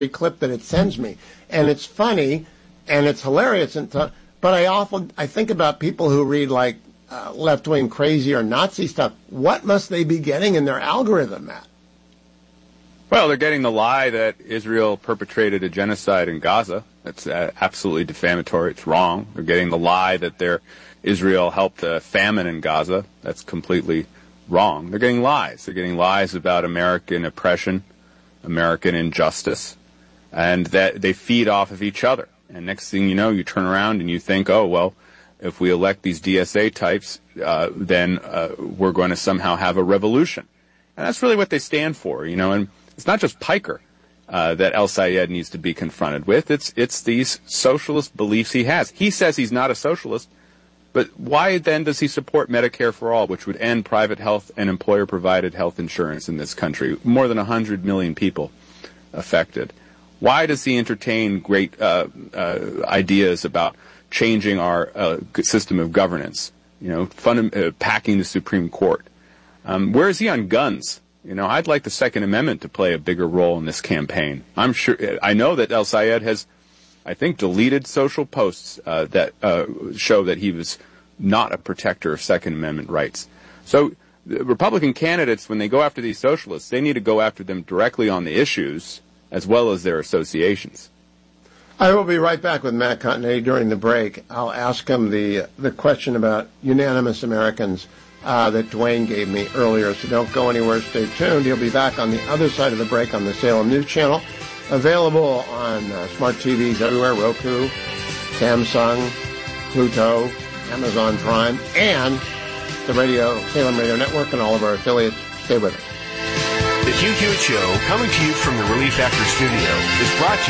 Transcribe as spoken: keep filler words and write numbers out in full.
clip that it sends me. And it's funny, and it's hilarious, and t- but I often I think about people who read, like, uh, left-wing crazy or Nazi stuff. What must they be getting in their algorithm, Matt? Well, they're getting the lie that Israel perpetrated a genocide in Gaza. That's uh, absolutely defamatory. It's wrong. They're getting the lie that they're, Israel helped a famine in Gaza. That's completely wrong. They're getting lies. They're getting lies about American oppression, American injustice, and that they feed off of each other. And next thing you know, you turn around and you think, oh, well, if we elect these D S A types, uh, then uh, we're going to somehow have a revolution. And that's really what they stand for, you know, and it's not just Piker uh, that El-Sayed needs to be confronted with. It's it's these socialist beliefs he has. He says he's not a socialist, but why then does he support Medicare for All, which would end private health and employer-provided health insurance in this country? More than one hundred million people affected. Why does he entertain great uh, uh, ideas about changing our uh, system of governance, you know, fund- uh, packing the Supreme Court? Um, where is he on guns? You know, I'd like the Second Amendment to play a bigger role in this campaign. I'm sure, I know that El-Sayed has, I think, deleted social posts uh, that uh, show that he was not a protector of Second Amendment rights. So the Republican candidates, when they go after these socialists, they need to go after them directly on the issues as well as their associations. I will be right back with Matt Continetti during the break. I'll ask him the the question about unanimous Americans uh, that Dwayne gave me earlier, so don't go anywhere. Stay tuned. He'll be back on the other side of the break on the Salem News Channel, available on uh, smart T Vs everywhere, Roku, Samsung, Pluto, Amazon Prime, and the radio Salem Radio Network and all of our affiliates. Stay with us. The Hugh Hewitt Show, coming to you from the Relief Factor Studio, is brought to you